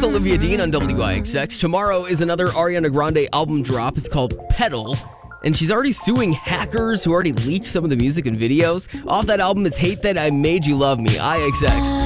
Olivia Dean on WIXX. Tomorrow is another Ariana Grande album drop. It's called Petal. And she's already suing hackers who already leaked some of the music and videos. Off that album, it's Hate That I Made You Love Me, IXX.